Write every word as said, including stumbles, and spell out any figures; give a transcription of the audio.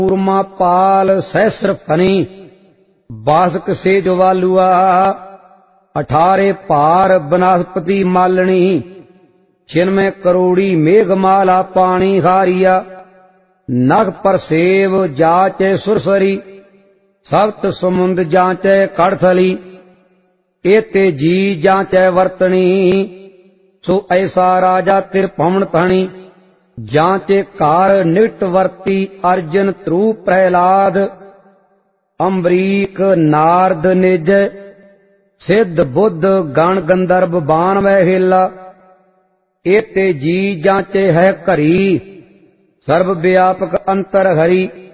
कूर्मा पाल सहस्र फनी बासक से ज्वालुआ अठारे पार बनस्पति मालनी छिन्मय करोड़ी मेघमाला पानी हारिया नग पर सेव जाचे सुरसरी सप्त समुंद जाचे कड़थली एते जी जाचे वर्तनी सो ऐसा राजा तिरपवन धनी जाचे कार निटवर्ती अर्जुन त्रु प्रहलाद अम्बरीक नारद निज सिद्ध बुद्ध गण गंधर्व बाण वहेला एते जी जाचे है करी सर्व व्यापक अंतर हरि